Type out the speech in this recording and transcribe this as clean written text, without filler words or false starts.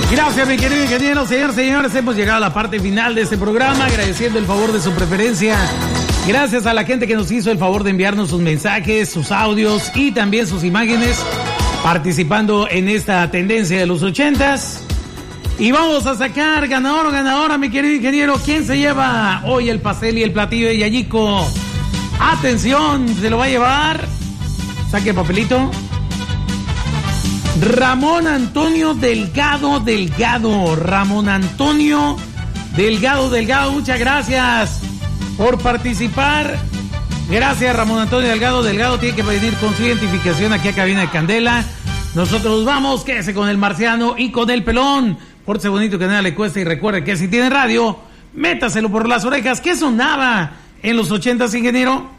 Gracias, mi querido ingeniero. Señores, hemos llegado a la parte final de este programa, agradeciendo el favor de su preferencia. Gracias a la gente que nos hizo el favor de enviarnos sus mensajes, sus audios y también sus imágenes, participando en esta tendencia de los 80s. Y vamos a sacar ganador o ganadora, mi querido ingeniero. ¿Quién se lleva hoy el pastel y el platillo de Yayico? Atención, se lo va a llevar. Saque el papelito. Ramón Antonio Delgado. Ramón Antonio Delgado. Muchas gracias por participar. Gracias, Ramón Antonio Delgado. Tiene que venir con su identificación aquí a Cabina de Candela. Nosotros vamos, quédese con el Marciano y con el Pelón. Pórtese bonito, que nada le cuesta, y recuerde que si tiene radio, métaselo por las orejas. ¿Qué sonaba en los 80s, ingeniero?